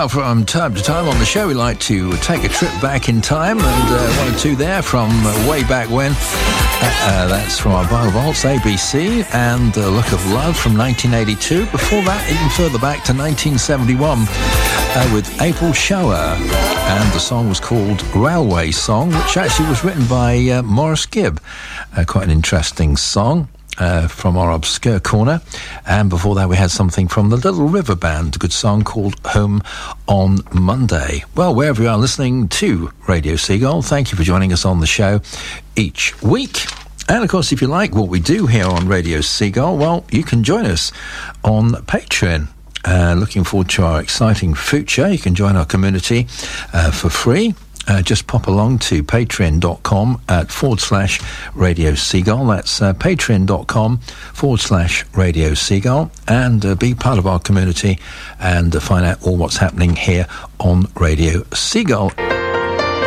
Well, from time to time on the show, we like to take a trip back in time, and one or two there from way back when. That's from our Bio Vaults, ABC, and Look of Love from 1982. Before that, even further back to 1971 with April Shower, and the song was called Railway Song, which actually was written by Maurice Gibb. Quite an interesting song. From our obscure corner. And before that we had something from the Little River Band, a good song called Home on Monday. Well, wherever you are listening to Radio Seagull, thank you for joining us on the show each week. And of course, if you like what we do here on Radio Seagull, well, you can join us on Patreon. Looking forward to our exciting future. You can join our community for free. Just pop along to patreon.com/Radio Seagull. That's patreon.com/Radio Seagull, and be part of our community and find out all what's happening here on Radio Seagull.